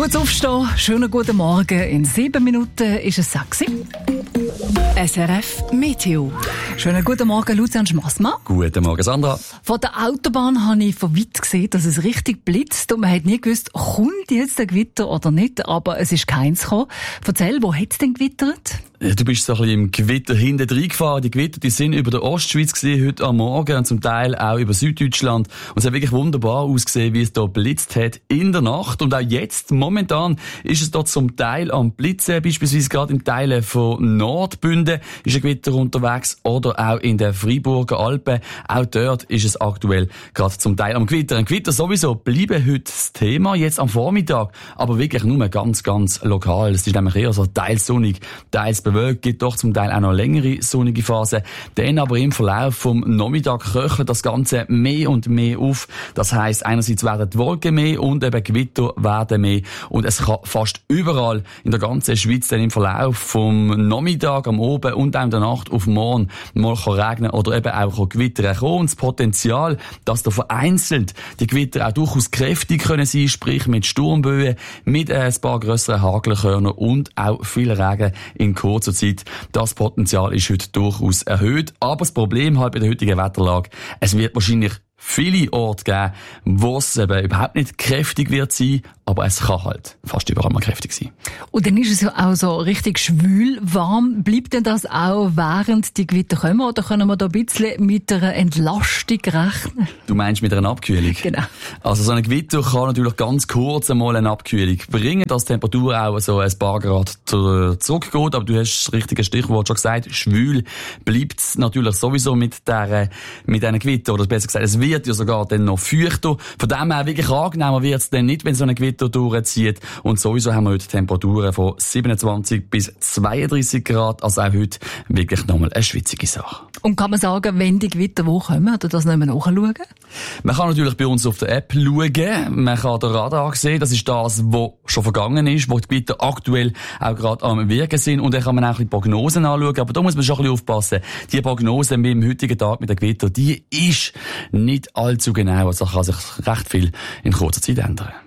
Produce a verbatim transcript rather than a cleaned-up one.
Gutes Aufstehen, schönen guten Morgen. In sieben Minuten ist es sechs. S R F Meteo. Schönen guten Morgen, Lucian Schmassmann. Guten Morgen, Sandra. Von der Autobahn habe ich von weit gesehen, dass es richtig blitzt und man hat nie gewusst, kommt jetzt ein Gewitter oder nicht, aber es ist keins gekommen. Erzähl, wo hat es denn gewittert? Du bist so ein bisschen im Gewitter hinten reingefahren. Die Gewitter, die sind über der Ostschweiz gesehen heute am Morgen und zum Teil auch über Süddeutschland. Und es hat wirklich wunderbar ausgesehen, wie es da blitzt hat in der Nacht. Und auch jetzt, momentan, ist es dort zum Teil am Blitzen. Beispielsweise gerade in Teilen von Nordbünden ist ein Gewitter unterwegs oder auch in den Freiburger Alpen. Auch dort ist es aktuell gerade zum Teil am Gewitter. Ein Gewitter sowieso bleiben heute das Thema, jetzt am Vormittag, aber wirklich nur ganz, ganz lokal. Es ist nämlich eher so teils sonnig, teils bewölkt. Gibt doch zum Teil auch noch längere sonnige Phasen. Dann aber im Verlauf vom Nachmittag köchelt das Ganze mehr und mehr auf. Das heisst, einerseits werden die Wolken mehr und eben Gewitter werden mehr. Und es kann fast überall in der ganzen Schweiz dann im Verlauf vom Nachmittag, am Abend und auch in der Nacht auf morgen mal regnen oder eben auch Gewitter kommen. Und das Potenzial, dass da vereinzelt die Gewitter auch durchaus kräftig können sein, sprich mit Sturmböen, mit ein paar grösseren Hagelkörnern und auch viel Regen in kurzer Zeit. Das Potenzial ist heute durchaus erhöht. Aber das Problem halt bei der heutigen Wetterlage, es wird wahrscheinlich viele Orte geben, wo es eben überhaupt nicht kräftig wird sein, aber es kann halt fast überall mal kräftig sein. Und dann ist es ja auch so richtig schwül warm. Bleibt denn das auch während die Gewitter kommen oder können wir da ein bisschen mit einer Entlastung rechnen? Du meinst mit einer Abkühlung? Genau. Also so ein Gewitter kann natürlich ganz kurz einmal eine Abkühlung bringen, dass die Temperatur auch so ein paar Grad zurückgeht, aber du hast das richtige Stichwort schon gesagt, schwül bleibt es natürlich sowieso mit der, mit diesen Gewitter, oder besser gesagt, es wird wird ja sogar dann noch feuchter. Von dem her wirklich angenehmer wird es dann nicht, wenn so ein Gewitter durchzieht. Und sowieso haben wir heute Temperaturen von siebenundzwanzig bis zweiunddreissig Grad. Also auch heute wirklich nochmal eine schwitzige Sache. Und kann man sagen, wenn die Gewitter wo kommen, oder das nicht mehr nachschauen? Man kann natürlich bei uns auf der App schauen. Man kann den Radar sehen. Das ist das, was schon vergangen ist, wo die Gewitter aktuell auch gerade am Wirken sind. Und dann kann man auch die Prognosen anschauen. Aber da muss man schon ein bisschen aufpassen. Die Prognose mit dem heutigen Tag mit den Gewitter, die ist nicht allzu genau. Also kann sich recht viel in kurzer Zeit ändern.